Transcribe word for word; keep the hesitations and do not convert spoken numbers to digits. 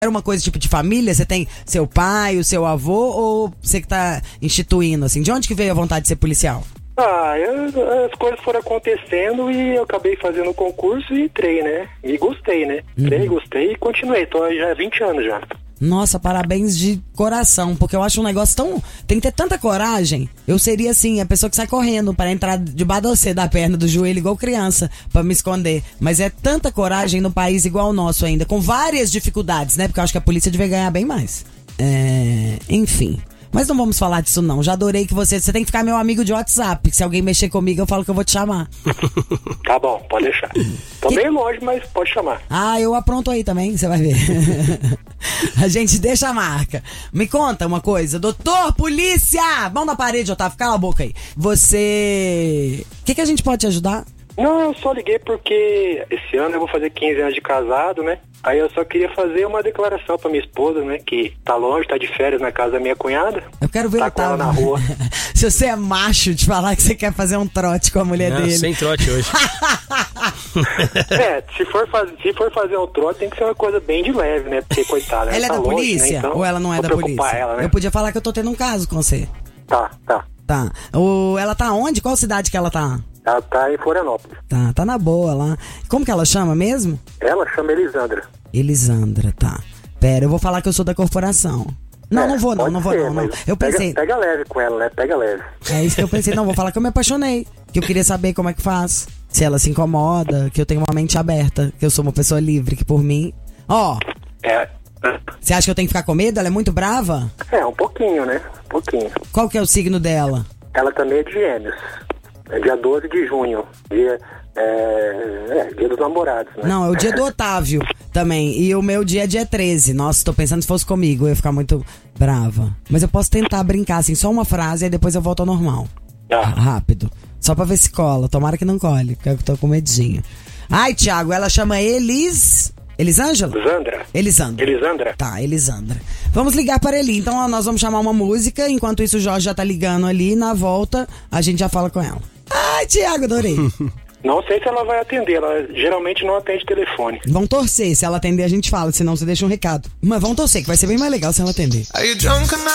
Era uma coisa tipo de família? Você tem seu pai, o seu avô, ou você que tá instituindo, assim? De onde que veio a vontade de ser policial? Ah, eu, as coisas foram acontecendo e eu acabei fazendo o concurso e entrei, né? E gostei, né? Entrei, uhum. gostei e continuei. Tô já há vinte anos já. Nossa, parabéns de coração, porque eu acho um negócio tão... Tem que ter tanta coragem. Eu seria, assim, a pessoa que sai correndo para entrar debaixo de você, da perna, do joelho, igual criança, para me esconder. Mas é tanta coragem no país igual o nosso ainda, com várias dificuldades, né? Porque eu acho que a polícia devia ganhar bem mais. É... Enfim... Mas não vamos falar disso não, já adorei que você... Você tem que ficar meu amigo de WhatsApp, que se alguém mexer comigo eu falo que eu vou te chamar. Tá bom, pode deixar. Tô que... meio longe, mas pode chamar. Ah, eu apronto aí também, você vai ver. A gente deixa a marca. Me conta uma coisa, doutor, polícia! Mão na parede, Otávio, cala a boca aí. Você... O que que a gente pode te ajudar? Não, eu só liguei porque esse ano eu vou fazer quinze anos de casado, né? Aí eu só queria fazer uma declaração pra minha esposa, né? Que tá longe, tá de férias na casa da minha cunhada. Eu quero ver tá o Otávio na rua. Se você é macho de falar que você quer fazer um trote com a mulher Não, dele. sem trote hoje. É, se for, faz, se for fazer um trote tem que ser uma coisa bem de leve, né? Porque, coitada, ela, ela é tá da longe, polícia? Né? Então, ou ela não é da polícia? Ela, né? Eu podia falar que eu tô tendo um caso com você. Tá, tá. Tá. O, ela tá onde? Qual cidade que ela tá? Ela tá em Florianópolis. Tá, tá na boa lá. Como que ela chama mesmo? Ela chama Elisandra. Elisandra, tá. Pera, eu vou falar que eu sou da corporação. Não, é, não vou não, não vou ser, não, não. Eu pensei... Pega, pega leve com ela, né? Pega leve. É isso que eu pensei. Não, vou falar que eu me apaixonei. Que eu queria saber como é que faz. Se ela se incomoda, que eu tenho uma mente aberta. Que eu sou uma pessoa livre, que por mim... Ó... É... Você acha que eu tenho que ficar com medo? Ela é muito brava? É, um pouquinho, né? Um pouquinho. Qual que é o signo dela? Ela também é de Gêmeos. É dia doze de junho. Dia... É, é, dia dos namorados, né? Não, é o dia do Otávio também. E o meu dia é dia treze. Nossa, tô pensando se fosse comigo, eu ia ficar muito brava. Mas eu posso tentar brincar, assim, só uma frase e depois eu volto ao normal. Ah. Rápido. Só pra ver se cola. Tomara que não cole, porque eu tô com medinho. Ai, Thiago, ela chama Elis... Elisângela? Elisandra. Elisandra. Elisandra. Tá, Elisandra. Vamos ligar para ele. Então, ó, nós vamos chamar uma música. Enquanto isso, o Jorge já tá ligando ali. Na volta, a gente já fala com ela. Ai, Thiago, adorei. Não sei se ela vai atender, ela geralmente não atende telefone. Vão torcer, se ela atender a gente fala, senão você deixa um recado. Mas vão torcer, que vai ser bem mais legal se ela atender.